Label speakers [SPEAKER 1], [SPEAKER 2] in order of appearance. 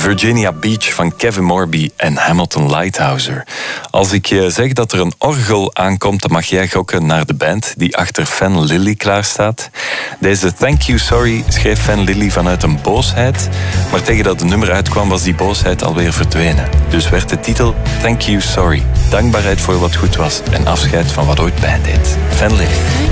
[SPEAKER 1] Virginia Beach van Kevin Morby en Hamilton Lighthouser. Als ik je zeg dat er een orgel aankomt, dan mag jij gokken naar de band die achter Fan Lily klaarstaat. Deze Thank You Sorry schreef Fan Lily vanuit een boosheid, maar tegen dat het nummer uitkwam was die boosheid alweer verdwenen. Dus werd de titel Thank You Sorry. Dankbaarheid voor wat goed was en afscheid van wat ooit pijn deed. Fan Lily.